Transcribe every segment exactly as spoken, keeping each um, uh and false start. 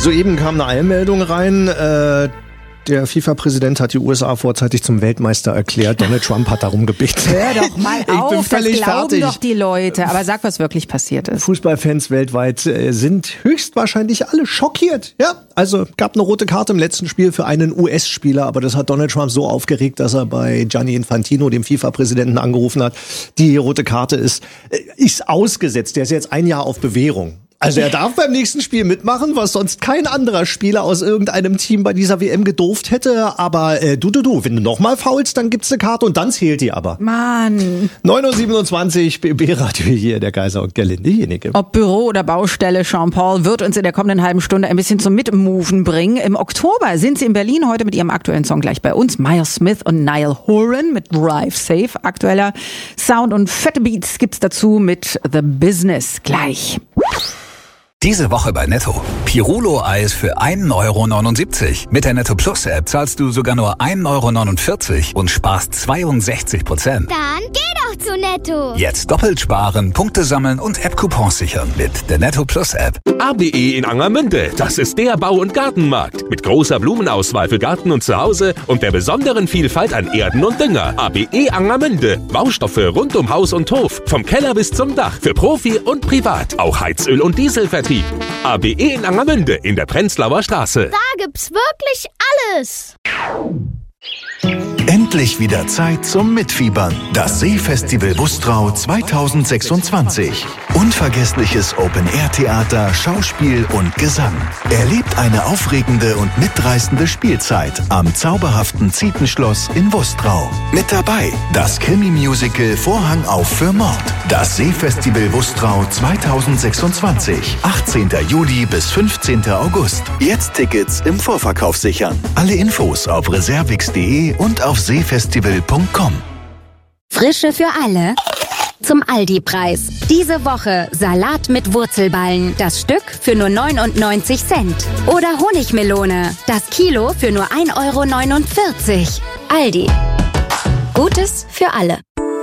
Soeben kam eine Eilmeldung rein. Äh, der FIFA-Präsident hat die U S A vorzeitig zum Weltmeister erklärt. Donald Trump hat darum gebeten. Hör doch mal ich auf, bin völlig das glauben fertig. doch die Leute. Aber sag, was wirklich passiert ist. Fußballfans weltweit äh, sind höchstwahrscheinlich alle schockiert. Ja, also gab eine rote Karte im letzten Spiel für einen U S-Spieler, aber das hat Donald Trump so aufgeregt, dass er bei Gianni Infantino, dem FIFA-Präsidenten, angerufen hat. Die rote Karte ist, äh, ist ausgesetzt. Der ist jetzt ein Jahr auf Bewährung. Also er darf beim nächsten Spiel mitmachen, was sonst kein anderer Spieler aus irgendeinem Team bei dieser W M gedurft hätte. Aber äh, du, du, du, wenn du nochmal faulst, dann gibt's eine Karte und dann zählt die aber. Mann. neun Uhr siebenundzwanzig, B B-Radio hier, der Kaiser und Gerlinde Jenike. Ob Büro oder Baustelle, Jean-Paul wird uns in der kommenden halben Stunde ein bisschen zum Mitmoven bringen. Im Oktober sind sie in Berlin, heute mit ihrem aktuellen Song gleich bei uns. Miles Smith und Niall Horan mit Drive Safe. Aktueller Sound und fette Beats gibt's dazu mit The Business gleich. Diese Woche bei Netto. Pirulo-Eis für ein Euro neunundsiebzig. Mit der Netto Plus App zahlst du sogar nur ein Euro neunundvierzig und sparst zweiundsechzig Prozent. Dann geh doch zu Netto. Jetzt doppelt sparen, Punkte sammeln und App-Coupons sichern mit der Netto Plus App. A B E in Angermünde, das ist der Bau- und Gartenmarkt. Mit großer Blumenauswahl für Garten und Zuhause und der besonderen Vielfalt an Erden und Dünger. A B E Angermünde. Baustoffe rund um Haus und Hof. Vom Keller bis zum Dach. Für Profi und Privat. Auch Heizöl und Dieselvertrieb. A B E in Angermünde in der Prenzlauer Straße. Da gibt's wirklich alles. Endlich wieder Zeit zum Mitfiebern. Das Seefestival Bustrau zweitausendsechsundzwanzig. Unvergessliches Open-Air-Theater, Schauspiel und Gesang. Erlebt eine aufregende und mitreißende Spielzeit am zauberhaften Zietenschloss in Bustrau. Mit dabei das Krimi-Musical Vorhang auf für Mord. Das Seefestival Bustrau zweitausendsechsundzwanzig. achtzehnten Juli bis fünfzehnten August. Jetzt Tickets im Vorverkauf sichern. Alle Infos auf reservix punkt de und auf seefestival punkt com. Frische für alle. Zum Aldi-Preis. Diese Woche Salat mit Wurzelballen. Das Stück für nur neunundneunzig Cent. Oder Honigmelone. Das Kilo für nur ein Euro neunundvierzig. Aldi. Gutes für alle.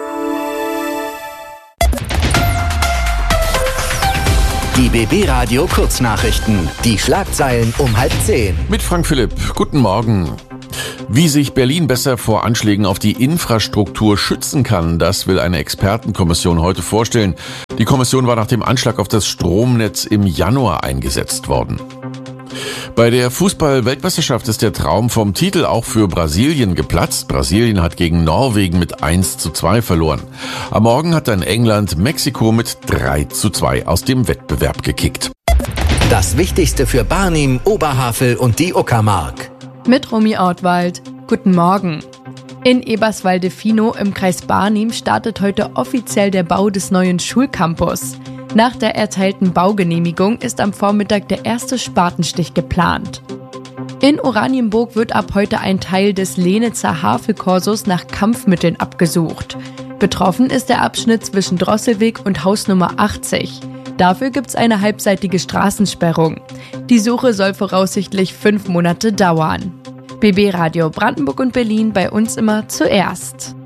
Die B B-Radio Kurznachrichten. Die Schlagzeilen um halb zehn. Mit Frank Philipp. Guten Morgen. Wie sich Berlin besser vor Anschlägen auf die Infrastruktur schützen kann, das will eine Expertenkommission heute vorstellen. Die Kommission war nach dem Anschlag auf das Stromnetz im Januar eingesetzt worden. Bei der Fußball-Weltmeisterschaft ist der Traum vom Titel auch für Brasilien geplatzt. Brasilien hat gegen Norwegen mit eins zu zwei verloren. Am Morgen hat dann England Mexiko mit drei zu zwei aus dem Wettbewerb gekickt. Das Wichtigste für Barnim, Oberhavel und die Uckermark. Mit Romy Ortwald. Guten Morgen. In Eberswalde-Finow im Kreis Barnim startet heute offiziell der Bau des neuen Schulcampus. Nach der erteilten Baugenehmigung ist am Vormittag der erste Spatenstich geplant. In Oranienburg wird ab heute ein Teil des Lenitzer Havelkorsos nach Kampfmitteln abgesucht. Betroffen ist der Abschnitt zwischen Drosselweg und Hausnummer achtzig. Dafür gibt's eine halbseitige Straßensperrung. Die Suche soll voraussichtlich fünf Monate dauern. B B-Radio Brandenburg und Berlin, bei uns immer zuerst.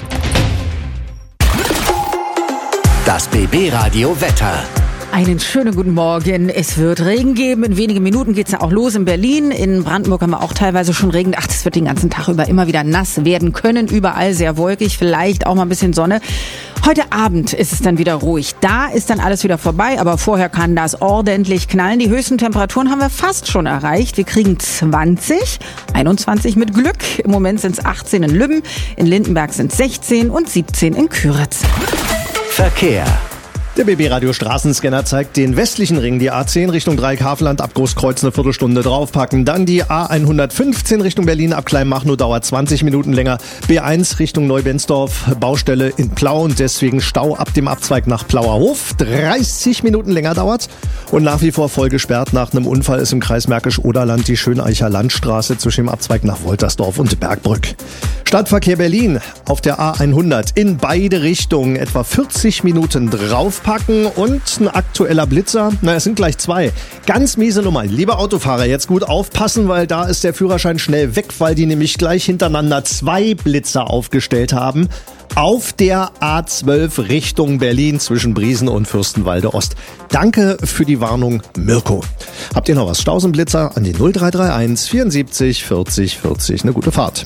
Das B B-Radio Wetter. Einen schönen guten Morgen. Es wird Regen geben. In wenigen Minuten geht's ja auch los in Berlin. In Brandenburg haben wir auch teilweise schon Regen. Ach, das wird den ganzen Tag über immer wieder nass werden können. Überall sehr wolkig, vielleicht auch mal ein bisschen Sonne. Heute Abend ist es dann wieder ruhig. Da ist dann alles wieder vorbei, aber vorher kann das ordentlich knallen. Die höchsten Temperaturen haben wir fast schon erreicht. Wir kriegen zwanzig, einundzwanzig mit Glück. Im Moment sind es achtzehn in Lübben, in Lindenberg sind es sechzehn und siebzehn in Küritz. Verkehr. Der B B-Radio Straßenscanner zeigt den westlichen Ring, die A zehn Richtung Dreieck-Havelland, ab Großkreuz eine Viertelstunde draufpacken. Dann die A hundertfünfzehn Richtung Berlin, ab Kleinmachnow dauert zwanzig Minuten länger. B eins Richtung Neubensdorf, Baustelle in Plau und deswegen Stau ab dem Abzweig nach Plauerhof. dreißig Minuten länger dauert und nach wie vor voll gesperrt. Nach einem Unfall ist im Kreis Märkisch-Oderland die Schöneicher Landstraße zwischen dem Abzweig nach Woltersdorf und Bergbrück. Stadtverkehr Berlin auf der A hundert in beide Richtungen etwa vierzig Minuten draufpacken. Und ein aktueller Blitzer, na, es sind gleich zwei. Ganz miese Nummer. Liebe Autofahrer, jetzt gut aufpassen, weil da ist der Führerschein schnell weg, weil die nämlich gleich hintereinander zwei Blitzer aufgestellt haben. Auf der A zwölf Richtung Berlin zwischen Briesen und Fürstenwalde Ost. Danke für die Warnung, Mirko. Habt ihr noch was? Stausenblitzer an die null drei drei eins vierundsiebzig vierzig vierzig. Eine gute Fahrt.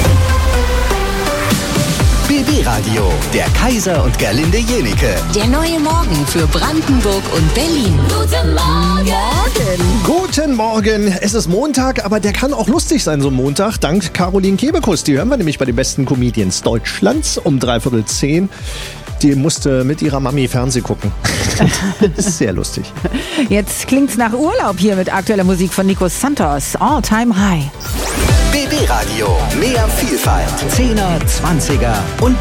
B B Radio, der Kaiser und Gerlinde Jenike. Der neue Morgen für Brandenburg und Berlin. Guten Morgen! Guten Morgen. Es ist Montag, aber der kann auch lustig sein, so ein Montag. Dank Caroline Kebekus. Die hören wir nämlich bei den besten Comedians Deutschlands um dreiviertel zehn. Die musste mit ihrer Mami Fernsehen gucken. Das ist sehr lustig. Jetzt klingt's nach Urlaub hier mit aktueller Musik von Nico Santos. All Time High. B B Radio, mehr Vielfalt. Zehner, Zwanziger und